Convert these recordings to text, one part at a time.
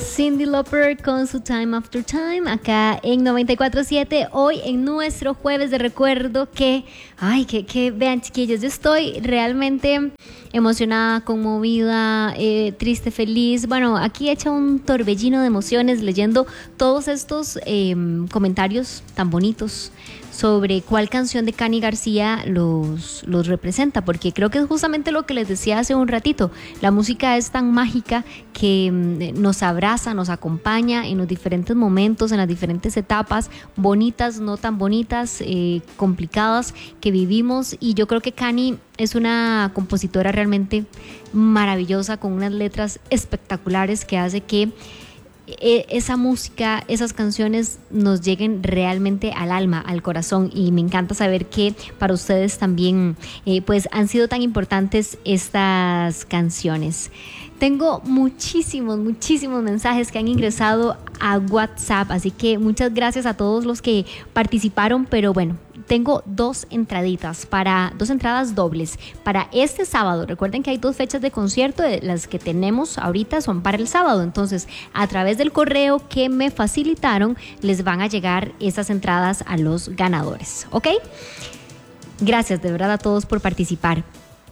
Cyndi Lauper con su Time After Time acá en 94.7. Hoy en nuestro jueves de recuerdo que vean, chiquillos, yo estoy realmente emocionada, conmovida, triste, feliz. Bueno, aquí he hecho un torbellino de emociones leyendo todos estos comentarios tan bonitos sobre cuál canción de Cani García los representa, porque creo que es justamente lo que les decía hace un ratito. La música es tan mágica que nos abraza, nos acompaña en los diferentes momentos, en las diferentes etapas, bonitas, no tan bonitas, complicadas que vivimos, y yo creo que Cani es una compositora realmente maravillosa, con unas letras espectaculares que hace que esa música, esas canciones nos lleguen realmente al alma, al corazón, y me encanta saber que para ustedes también pues han sido tan importantes estas canciones. Tengo muchísimos mensajes que han ingresado a WhatsApp, así que muchas gracias a todos los que participaron, pero bueno, tengo dos entradas dobles para este sábado. Recuerden que hay 2 fechas de concierto, las que tenemos ahorita son para el sábado, entonces a través del correo que me facilitaron les van a llegar esas entradas a los ganadores, ¿ok? Gracias de verdad a todos por participar.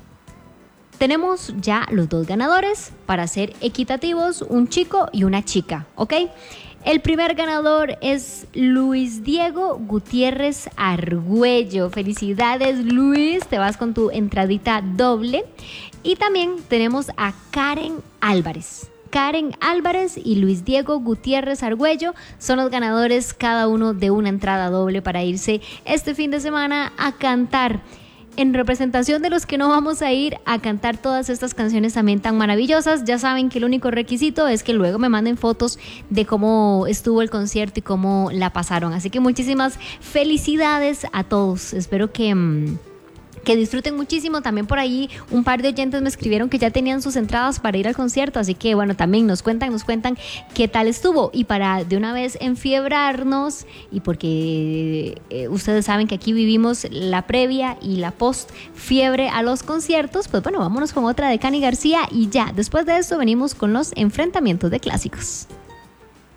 Tenemos ya los 2 ganadores para ser equitativos, un chico y una chica, ¿ok? El primer ganador es Luis Diego Gutiérrez Argüello. Felicidades, Luis, te vas con tu entradita doble. Y también tenemos a Karen Álvarez. Karen Álvarez y Luis Diego Gutiérrez Argüello son los ganadores, cada uno de una entrada doble para irse este fin de semana a cantar, en representación de los que no vamos a ir a cantar todas estas canciones también tan maravillosas. Ya saben que el único requisito es que luego me manden fotos de cómo estuvo el concierto y cómo la pasaron. Así que muchísimas felicidades a todos. Espero que disfruten muchísimo. También por ahí un par de oyentes me escribieron que ya tenían sus entradas para ir al concierto, así que bueno, también nos cuentan qué tal estuvo, y para de una vez enfiebrarnos, y porque ustedes saben que aquí vivimos la previa y la post fiebre a los conciertos, pues bueno, vámonos con otra de Cani García y ya, después de eso venimos con los enfrentamientos de clásicos.